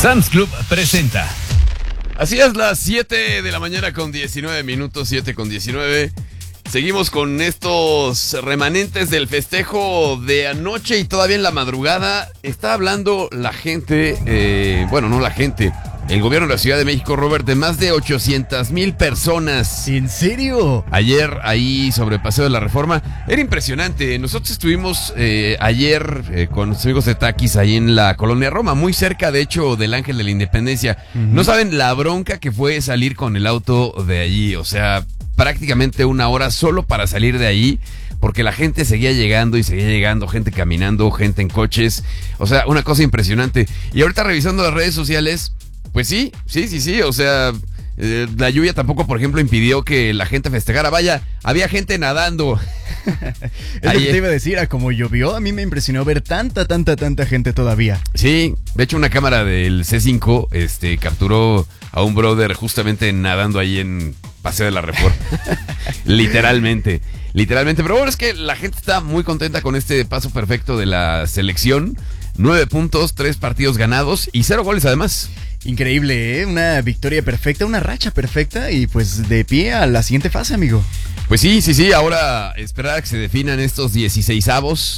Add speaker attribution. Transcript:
Speaker 1: Sam's Club presenta.
Speaker 2: Así es, las 7 de la mañana con 19 minutos, 7 con 19. Seguimos con estos remanentes del festejo de anoche y todavía en la madrugada. Está hablando la gente, no la gente, el gobierno de la Ciudad de México, Robert, de más de 800,000 personas.
Speaker 3: ¿En serio?
Speaker 2: Ayer ahí sobre Paseo de la Reforma. Era impresionante. Nosotros estuvimos ayer con nuestros amigos de Taquis ahí en la Colonia Roma, muy cerca de hecho del Ángel de la Independencia. No saben la bronca que fue salir con el auto de allí, o sea, prácticamente una hora solo para salir de ahí, porque la gente seguía llegando y seguía llegando, gente caminando, gente en coches, o sea, una cosa impresionante. Y ahorita revisando las redes sociales, pues sí, o sea, la lluvia tampoco, por ejemplo, impidió que la gente festejara. Vaya, había gente nadando.
Speaker 3: Es lo que te iba a decir, a como llovió, a mí me impresionó ver tanta gente todavía.
Speaker 2: Sí, de hecho una cámara del C5 capturó a un brother justamente nadando ahí en Paseo de la Reforma. Literalmente. Pero bueno, es que la gente está muy contenta con este paso perfecto de la selección. 9 puntos, 3 partidos ganados y 0 goles además.
Speaker 3: Increíble, ¿eh? Una victoria perfecta, una racha perfecta y pues de pie a la siguiente fase, amigo.
Speaker 2: Pues sí, ahora esperar a que se definan estos 16avos.